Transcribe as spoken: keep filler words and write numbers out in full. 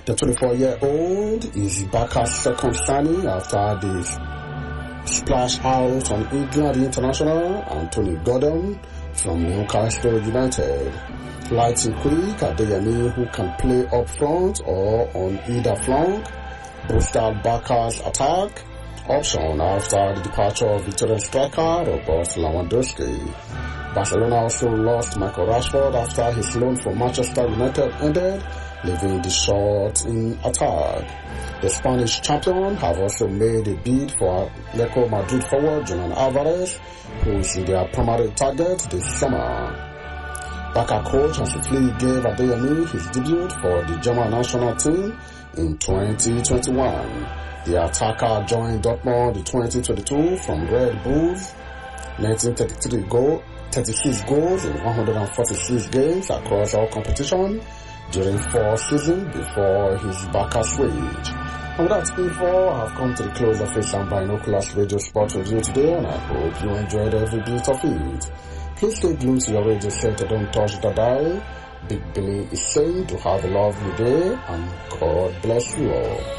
The twenty-four-year-old is Barca's second signing after the splash out on England International Anthony Gordon from Newcastle United. Light and quick, Adeyemi, who can play up front or on either flank, boosted Barca's attack option after the departure of Victorian striker Robert Lewandowski. Barcelona also lost Michael Rashford after his loan from Manchester United ended, leaving the short in attack. The Spanish champion have also made a bid for Atletico Madrid forward Julian Alvarez, who is their primary target this summer. Barca coach Hansi Flick gave Adeyemi his debut for the German national team in twenty twenty-one. The attacker joined Dortmund in twenty twenty-two from Red Bulls, nineteen thirty-three goal, thirty-six goals in one hundred forty-six games across all competition during four seasons before his Barca switch. And with that info, I have come to the close of this and Binoculars Radio Sport Review today, and I hope you enjoyed every bit of it. Please stay glued to your radio set and don't touch the dial. Big Billy is saying to have a lovely day and God bless you all.